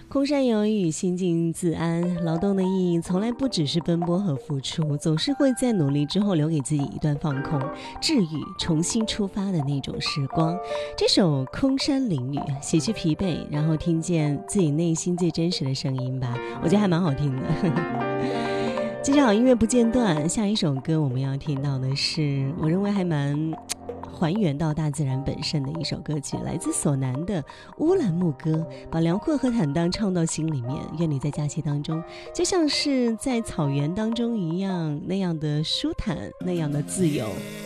空山有雨，心静自安。劳动的意义从来不只是奔波和付出，总是会在努力之后留给自己一段放空、治愈、重新出发的那种时光。这首《空山灵雨》，洗去疲惫，然后听见自己内心最真实的声音吧，我觉得还蛮好听的。接着好，音乐不间断，下一首歌我们要听到的是我认为还蛮还原到大自然本身的一首歌曲，来自索南的《乌兰牧歌》，把辽阔和坦荡唱到心里面。愿你在假期当中就像是在草原当中一样，那样的舒坦，那样的自由。